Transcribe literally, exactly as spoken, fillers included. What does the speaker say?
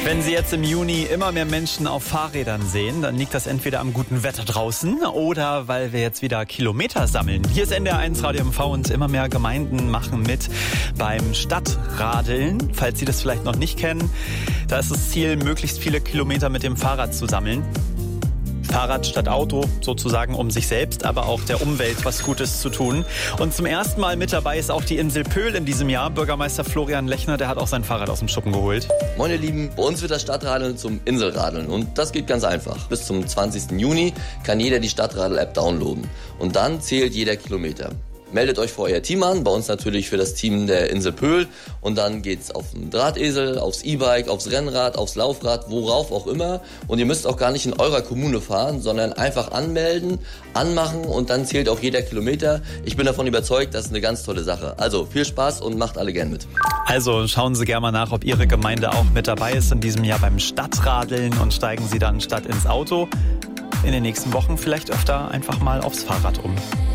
Wenn Sie jetzt im Juni immer mehr Menschen auf Fahrrädern sehen, dann liegt das entweder am guten Wetter draußen oder weil wir jetzt wieder Kilometer sammeln. Hier ist N D R eins Radio M V und immer mehr Gemeinden machen mit beim Stadtradeln. Falls Sie das vielleicht noch nicht kennen, da ist das Ziel, möglichst viele Kilometer mit dem Fahrrad zu sammeln. Fahrrad statt Auto sozusagen, um sich selbst, aber auch der Umwelt was Gutes zu tun. Und zum ersten Mal mit dabei ist auch die Insel Pöhl in diesem Jahr. Bürgermeister Florian Lechner, der hat auch sein Fahrrad aus dem Schuppen geholt. Moin ihr Lieben, bei uns wird das Stadtradeln zum Inselradeln und das geht ganz einfach. Bis zum zwanzigsten Juni kann jeder die Stadtradel-App downloaden und dann zählt jeder Kilometer. Meldet euch für euer Team an, bei uns natürlich für das Team der Insel Pöhl und dann geht's auf den Drahtesel, aufs E-Bike, aufs Rennrad, aufs Laufrad, worauf auch immer und ihr müsst auch gar nicht in eurer Kommune fahren, sondern einfach anmelden, anmachen und dann zählt auch jeder Kilometer. Ich bin davon überzeugt, das ist eine ganz tolle Sache. Also viel Spaß und macht alle gern mit. Also schauen Sie gerne mal nach, ob Ihre Gemeinde auch mit dabei ist in diesem Jahr beim Stadtradeln und steigen Sie dann statt ins Auto in den nächsten Wochen vielleicht öfter einfach mal aufs Fahrrad um.